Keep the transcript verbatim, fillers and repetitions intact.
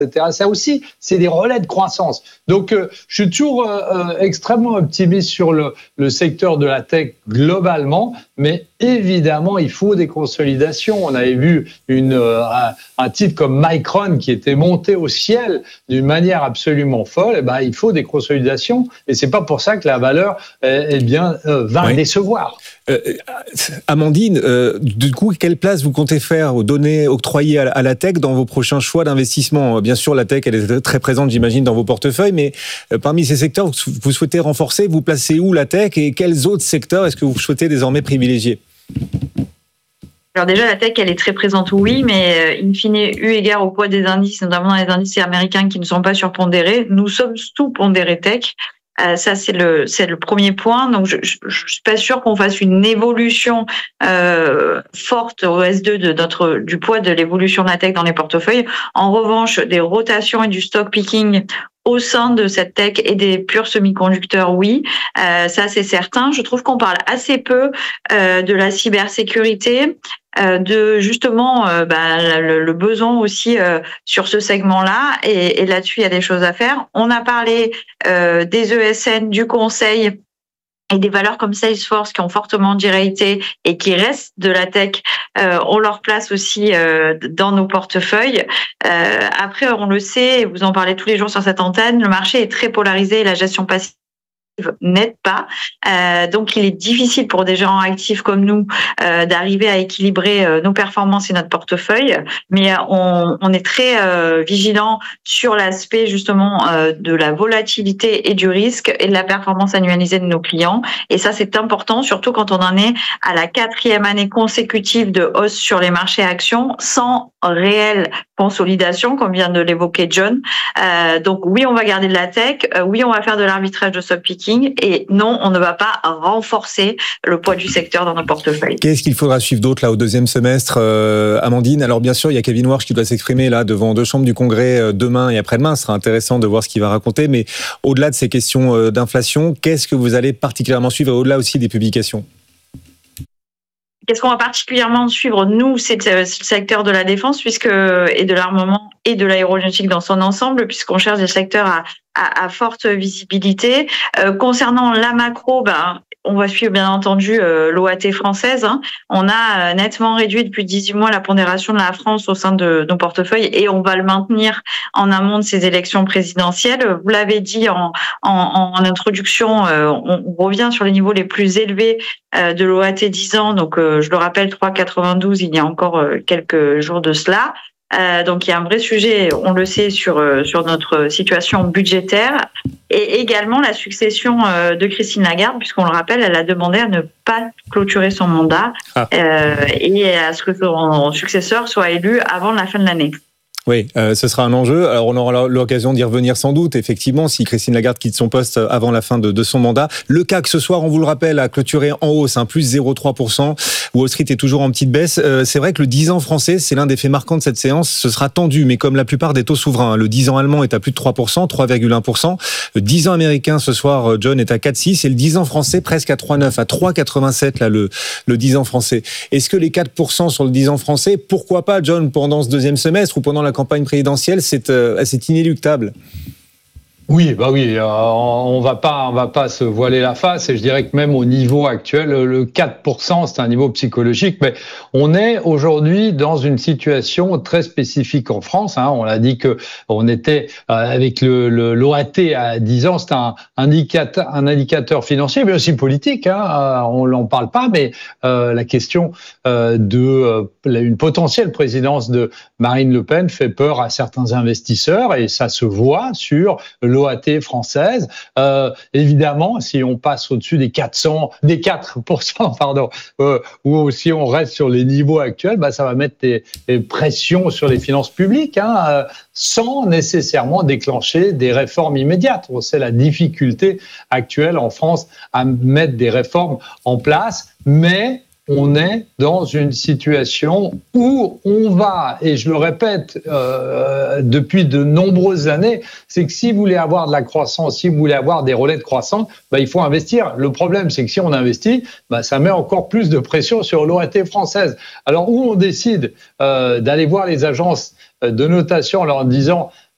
et cetera. Ça aussi, c'est des relais de croissance. Donc, euh, je suis toujours euh, extrêmement optimiste sur le, le secteur de la tech globalement, mais évidemment, il faut des consolidations. On avait vu une, euh, un, un titre comme Micron qui était monté au ciel d'une manière absolument folle. Et ben, il faut des consolidations, et c'est pas pour ça que la valeur, eh, eh bien, euh, va oui. décevoir. Euh, Amandine, euh, du coup, quelle place vous comptez faire aux données octroyées à, à la tech dans vos prochains choix d'investissement? Bien sûr, la tech, elle est très présente, j'imagine, dans vos portefeuilles, mais euh, parmi ces secteurs, vous, vous souhaitez renforcer, vous placez où la tech et quels autres secteurs est-ce que vous souhaitez désormais privilégier? Alors déjà, la tech, elle est très présente, oui, mais in fine, eu égard au poids des indices, notamment dans les indices américains qui ne sont pas surpondérés, nous sommes sous-pondérés tech. Euh, ça, c'est le, c'est le premier point. Donc, je, je, je suis pas sûre qu'on fasse une évolution euh, forte au S deux de notre du poids de l'évolution de la tech dans les portefeuilles. En revanche, des rotations et du stock picking au sein de cette tech et des purs semi-conducteurs, oui, euh, ça c'est certain. Je trouve qu'on parle assez peu euh, de la cybersécurité, euh, de justement euh, bah, le, le besoin aussi euh, sur ce segment-là, et, et là-dessus il y a des choses à faire. On a parlé euh, des E S N, du conseil et des valeurs comme Salesforce qui ont fortement déraillé et qui restent de la tech, euh, on leur place aussi euh, dans nos portefeuilles. Euh, après, on le sait, vous en parlez tous les jours sur cette antenne, le marché est très polarisé et la gestion passive n'aide pas. Euh, donc, il est difficile pour des gens actifs comme nous euh, d'arriver à équilibrer euh, nos performances et notre portefeuille. Mais euh, on, on est très euh, vigilant sur l'aspect justement euh, de la volatilité et du risque et de la performance annualisée de nos clients. Et ça, c'est important, surtout quand on en est à la quatrième année consécutive de hausse sur les marchés actions sans réelle consolidation, comme vient de l'évoquer John. Euh, donc oui, on va garder de la tech. Euh, oui, on va faire de l'arbitrage de stock picking. Et non, on ne va pas renforcer le poids du secteur dans nos portefeuilles. Qu'est-ce qu'il faudra suivre d'autre là au deuxième semestre, euh, Amandine? Alors bien sûr, il y a Kevin Warsh qui doit s'exprimer là devant deux chambres du Congrès euh, demain et après-demain. Ce sera intéressant de voir ce qu'il va raconter. Mais au-delà de ces questions euh, d'inflation, qu'est-ce que vous allez particulièrement suivre, au-delà aussi des publications? Qu'est-ce qu'on va particulièrement suivre, nous, c'est le secteur de la défense puisque et de l'armement et de l'aéronautique dans son ensemble, puisqu'on cherche des secteurs à, à, à forte visibilité. Euh, concernant la macro, ben, on va suivre bien entendu euh, l'O A T française. Hein. On a euh, nettement réduit depuis dix-huit mois la pondération de la France au sein de nos portefeuilles et on va le maintenir en amont de ces élections présidentielles. Vous l'avez dit en, en, en introduction, euh, on, on revient sur les niveaux les plus élevés euh, de l'O A T dix ans. Donc, euh, je le rappelle, trois virgule quatre-vingt-douze il y a encore euh, quelques jours de cela. Euh, donc il y a un vrai sujet, on le sait, sur euh, sur notre situation budgétaire et également la succession euh, de Christine Lagarde, puisqu'on le rappelle, elle a demandé à ne pas clôturer son mandat ah. euh, et à ce que son successeur soit élu avant la fin de l'année. Oui, euh, ce sera un enjeu. Alors, on aura l'occasion d'y revenir sans doute, effectivement, si Christine Lagarde quitte son poste avant la fin de, de son mandat. Le C A C, ce soir, on vous le rappelle, a clôturé en hausse, hein, plus zéro virgule trois pour cent. Wall Street est toujours en petite baisse. Euh, c'est vrai que le dix ans français, c'est l'un des faits marquants de cette séance. Ce sera tendu, mais comme la plupart des taux souverains. Le dix ans allemand est à plus de trois pour cent, trois virgule un pour cent. Le dix ans américain, ce soir, John, est à quatre virgule six. Et le dix ans français, presque à trois virgule neuf, à trois virgule quatre-vingt-sept, là, le, le dix ans français. Est-ce que les quatre pour cent sur le dix ans français, pourquoi pas, John, pendant ce deuxième semestre ou pendant la campagne présidentielle, c'est, euh, c'est inéluctable? Oui, bah oui, euh, on va pas, on va pas se voiler la face. Et je dirais que même au niveau actuel, le quatre pour cent, c'est un niveau psychologique. Mais on est aujourd'hui dans une situation très spécifique en France. Hein. On l'a dit que on était euh, avec le, le l'O A T à dix ans, c'est un indicateur, un indicateur financier, mais aussi politique. Hein. Euh, on l'en parle pas, mais euh, la question euh, de euh, une potentielle présidence de Marine Le Pen fait peur à certains investisseurs et ça se voit sur l'O A T française. Euh, évidemment, si on passe au-dessus des quatre cents, des quatre pour cent, pardon, euh, ou si on reste sur les niveaux actuels, bah, ça va mettre des, des pressions sur les finances publiques, hein, euh, sans nécessairement déclencher des réformes immédiates. On sait la difficulté actuelle en France à mettre des réformes en place, mais on est dans une situation où on va, et je le répète euh, depuis de nombreuses années, c'est que si vous voulez avoir de la croissance, si vous voulez avoir des relais de croissance, bah, il faut investir. Le problème, c'est que si on investit, bah, ça met encore plus de pression sur l'O A T française. Alors, où on décide euh, d'aller voir les agences de notation en leur disant